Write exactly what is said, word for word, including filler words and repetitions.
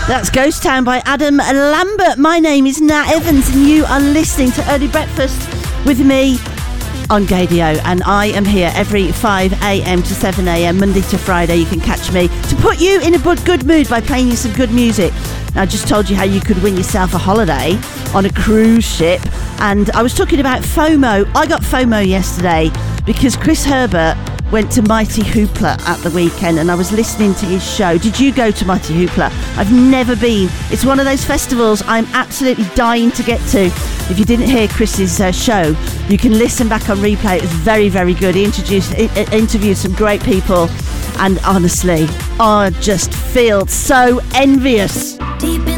That's Ghost Town by Adam Lambert. My name is Nat Evans and you are listening to Early Breakfast with me on Gadio, and I am here every five a.m. to seven a.m. Monday to Friday. You can catch me to put you in a good mood by playing you some good music. Now, I just told you how you could win yourself a holiday on a cruise ship, and I was talking about FOMO. I got FOMO yesterday because Chris Herbert went to Mighty Hoopla at the weekend and I was listening to his show. Did you go to Mighty Hoopla? I've never been. It's one of those festivals I'm absolutely dying to get to. If you didn't hear Chris's uh, show, you can listen back on replay. It was very, very good. He introduced, I- interviewed some great people, and honestly, I just feel so envious. Deep in